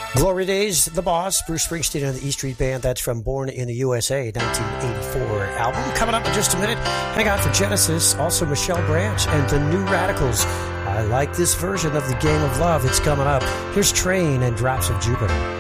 Glory Days, The Boss, Bruce Springsteen and the E Street Band. That's from Born in the USA, 1984 album. Coming up in just a minute, hang on for Genesis, also Michelle Branch and the New Radicals. I like this version of The Game of Love. It's coming up. Here's Train and Drops of Jupiter.